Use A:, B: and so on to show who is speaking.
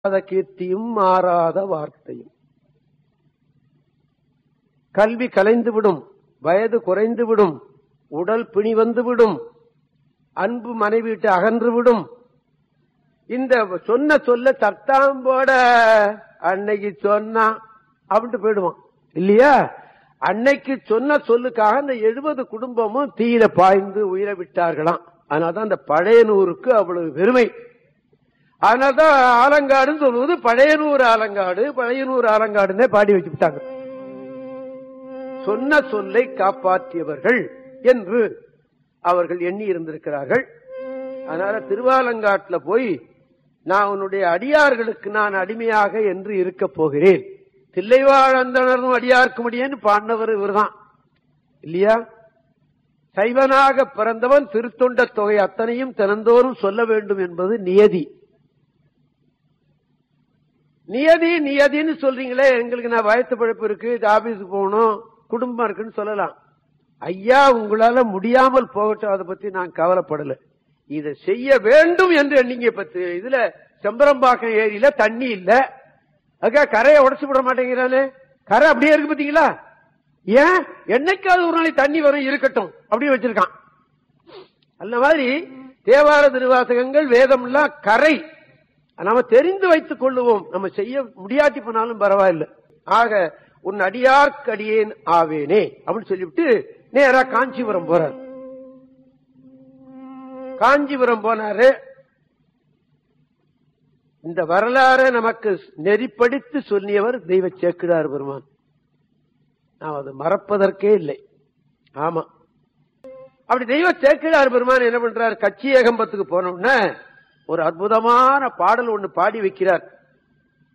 A: கீர்த்தியும் மாறாத வார்த்தையும். கல்வி கலைந்துவிடும், வயது குறைந்துவிடும், உடல் பிணி வந்துவிடும், அன்பு மனைவிட்டு அகன்றுவிடும். இந்த சொன்ன சொல்ல தட்டாம்போட அன்னைக்கு சொன்னா அப்படின்ட்டு போயிடுவான் இல்லையா? அன்னைக்கு சொன்ன சொல்லுக்காக இந்த 70 குடும்பமும் தீயில பாய்ந்து உயிரை விட்டார்களாம். அதனால்தான் அந்த பழையனூருக்கு அவ்வளவு பெருமை. அதனால்தான் ஆலங்காடுன்னு சொல்லுவது பழையனூர் ஆலங்காடு, பழையனூர் ஆலங்காடுன்னே பாடி வச்சு விட்டாங்க. சொன்ன சொல்லை காப்பாற்றியவர்கள் என்று அவர்கள் எண்ணி இருந்திருக்கிறார்கள். அதனால திருவாலங்காட்டுல போய் நான் உன்னுடைய அடியார்களுக்கு நான் அடிமையாக என்று இருக்க போகிறேன். தில்லைவாழந்தனரும் அடியார்க்கு முடியன்னு பாடினவர் இவர்தான் இல்லையா? சைவனாக பிறந்தவன் திருத்தொண்ட தொகை அத்தனையும் தினந்தோறும் சொல்ல வேண்டும் என்பது நியதி. நியதி நியதின்னு சொல்றீங்களே, எங்களுக்கு நான் வயத்து பழப்பு இருக்கு, ஆபீஸுக்கு போகணும், குடும்பம் இருக்குன்னு சொல்லலாம். ஐயா உங்களால முடியாமல் போகட்டும், அதை பத்தி நான் கவலைப்படல. இதை செய்ய வேண்டும் என்று எண்ணிங்க. பத்து இதுல செம்பரம்பாக்கம் ஏரியில தண்ணி இல்ல, அதுக்காக கரையை உடச்சு விட மாட்டேங்கிறானே. கரை அப்படியே இருக்கு பாத்தீங்களா? ஏன் என்னைக்காவது ஒரு நாளைக்கு தண்ணி வரும், இருக்கட்டும் அப்படியே வச்சிருக்கான். அந்த மாதிரி தேவார திருவாசகங்கள் வேதம் எல்லாம் கரை நம்ம தெரிந்து வைத்துக் கொள்ளுவோம். நம்ம செய்ய முடியாட்டி போனாலும் பரவாயில்லை. ஆக உன் அடியார்க்கு அடியேன் ஆவேனே அப்படின்னு சொல்லிவிட்டு நேரா காஞ்சிபுரம் போறார். காஞ்சிபுரம் போனாரு. இந்த வரலாறு நமக்கு நெறிப்படுத்தி சொல்லியவர் தெய்வ சேக்கிழார் பெருமான். நாம் அதை மறப்பதற்கே இல்லை. ஆமா, அப்படி தெய்வ சேக்கிழார் பெருமான் என்ன பண்றார்? கச்சி ஏகம்பத்துக்கு போனோம்னா ஒரு அற்புதமான பாடல் ஒண்ணு பாடி வைக்கிறார்.